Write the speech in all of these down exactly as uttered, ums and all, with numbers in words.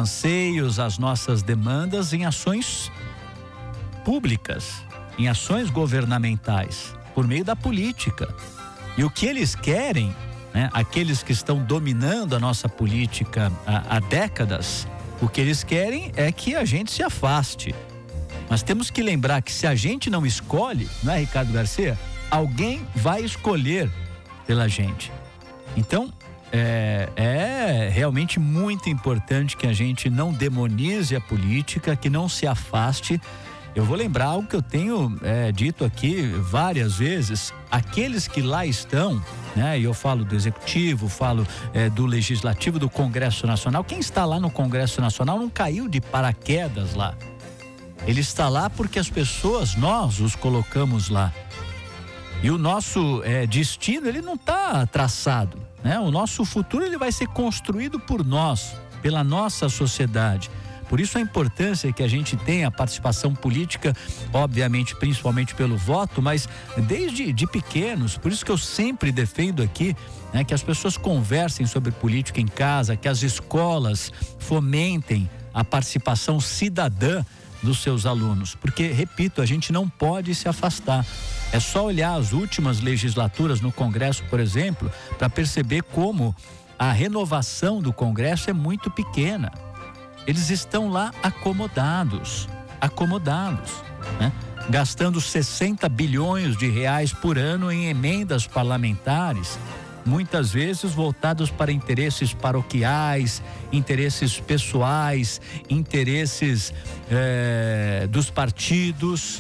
anseios, as nossas demandas em ações públicas, em ações governamentais, por meio da política. E o que eles querem, né, aqueles que estão dominando a nossa política há, há décadas, o que eles querem é que a gente se afaste. Mas temos que lembrar que se a gente não escolhe, não é, Ricardo Garcia? Alguém vai escolher pela gente. Então, é, é realmente muito importante que a gente não demonize a política, que não se afaste. Eu vou lembrar algo que eu tenho é, dito aqui várias vezes: aqueles que lá estão, né? E eu falo do Executivo, falo é, do Legislativo, do Congresso Nacional. Quem está lá no Congresso Nacional não caiu de paraquedas lá. Ele está lá porque as pessoas, nós os colocamos lá. E o nosso é, destino, ele não está traçado, né? O nosso futuro, ele vai ser construído por nós, pela nossa sociedade. Por isso a importância que a gente tenha a participação política, obviamente, principalmente pelo voto, mas desde de pequenos. Por isso que eu sempre defendo aqui, né, que as pessoas conversem sobre política em casa, que as escolas fomentem a participação cidadã dos seus alunos, porque, repito, a gente não pode se afastar. É só olhar as últimas legislaturas no Congresso, por exemplo, para perceber como a renovação do Congresso é muito pequena. Eles estão lá acomodados, acomodados, né? Gastando sessenta bilhões de reais por ano em emendas parlamentares, muitas vezes voltados para interesses paroquiais, interesses pessoais, interesses é, dos partidos,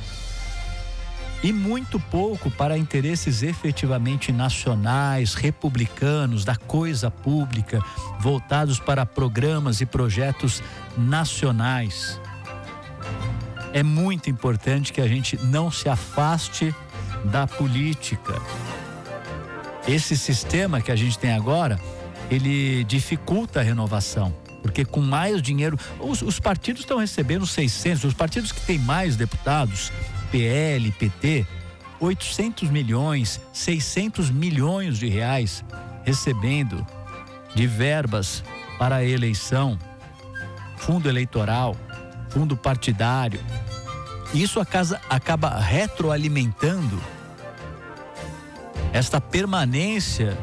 e muito pouco para interesses efetivamente nacionais, republicanos, da coisa pública, voltados para programas e projetos nacionais. É muito importante que a gente não se afaste da política. Esse sistema que a gente tem agora, ele dificulta a renovação, porque com mais dinheiro, os, os partidos estão recebendo seiscentos, os partidos que têm mais deputados, P L, P T, oitocentos milhões, seiscentos milhões de reais recebendo de verbas para a eleição, fundo eleitoral, fundo partidário. Isso acaba, acaba retroalimentando esta permanência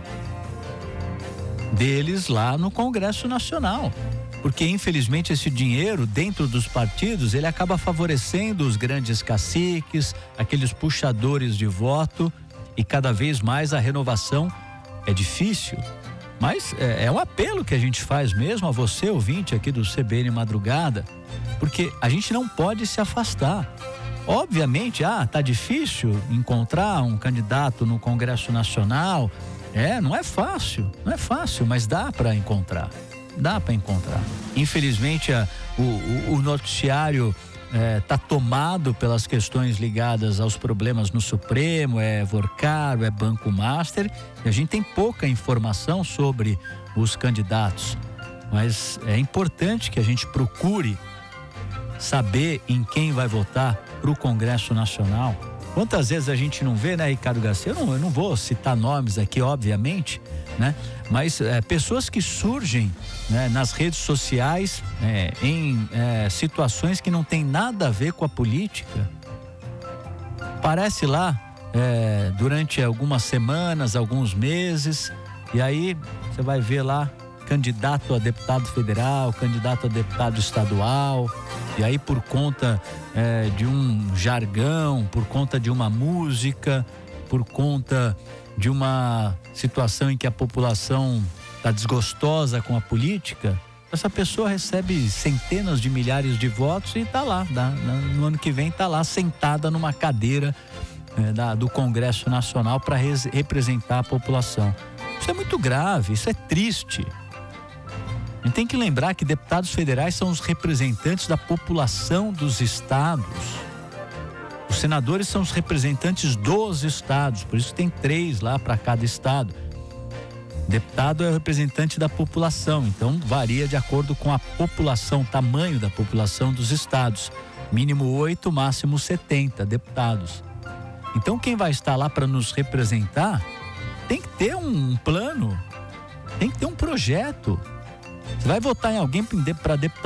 deles lá no Congresso Nacional. Porque, infelizmente, esse dinheiro dentro dos partidos, ele acaba favorecendo os grandes caciques, aqueles puxadores de voto, e cada vez mais a renovação é difícil. Mas é, é um apelo que a gente faz mesmo a você, ouvinte aqui do C B N Madrugada, porque a gente não pode se afastar. Obviamente, ah, tá difícil encontrar um candidato no Congresso Nacional. É, não é fácil, não é fácil, mas dá para encontrar. Dá para encontrar. Infelizmente, a, o, o, o noticiário está é, tomado pelas questões ligadas aos problemas no Supremo, é Vorcaro, é Banco Master, e a gente tem pouca informação sobre os candidatos. Mas é importante que a gente procure saber em quem vai votar para o Congresso Nacional. Quantas vezes a gente não vê, né, Ricardo Garcia? Eu não, eu não vou citar nomes aqui, obviamente, né? Mas é, pessoas que surgem, né, nas redes sociais, é, em é, situações que não tem nada a ver com a política. Aparece lá é, durante algumas semanas, alguns meses, e aí você vai ver lá candidato a deputado federal, candidato a deputado estadual, e aí por conta é, de um jargão, por conta de uma música, por conta de uma situação em que a população está desgostosa com a política, essa pessoa recebe centenas de milhares de votos e está lá, tá, no ano que vem está lá sentada numa cadeira é, da, do Congresso Nacional para representar a população. Isso é muito grave, isso é triste. A gente tem que lembrar que deputados federais são os representantes da população dos estados. Os senadores são os representantes dos estados, por isso tem três lá para cada estado. Deputado é o representante da população, então varia de acordo com a população, tamanho da população dos estados. Mínimo oito, máximo setenta deputados. Então quem vai estar lá para nos representar tem que ter um plano, tem que ter um projeto. Você vai votar em alguém para deputado